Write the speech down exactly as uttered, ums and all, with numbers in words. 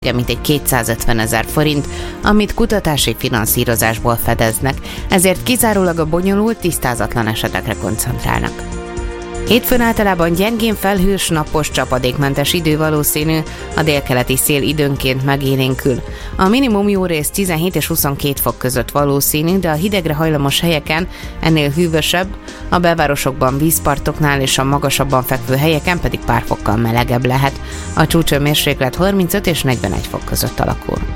mintegy kétszázötvenezer forint, amit kutatási finanszírozásból fedeznek, ezért kizárólag a bonyolult, tisztázatlan esetekre koncentrálnak. Hétfőn általában gyengén felhős, napos, csapadékmentes idő valószínű, a délkeleti szél időnként megélénkül. A minimum jórészt tizenhét és huszonkét fok között valószínű, de a hidegre hajlamos helyeken ennél hűvösebb, a belvárosokban, vízpartoknál és a magasabban fekvő helyeken pedig pár fokkal melegebb lehet. A csúcshőmérséklet harmincöt és negyvenegy fok között alakul.